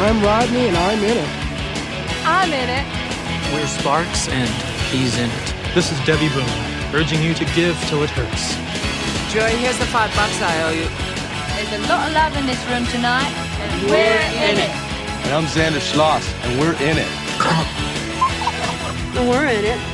I'm Rodney, and I'm in it. I'm in it. We're Sparks, and he's in it. This is Debbie Boone, urging you to give till it hurts. Joey, here's the $5 I owe you. There's a lot of love in this room tonight, and we're in it. And I'm Xander Schloss, and we're in it. We're in it.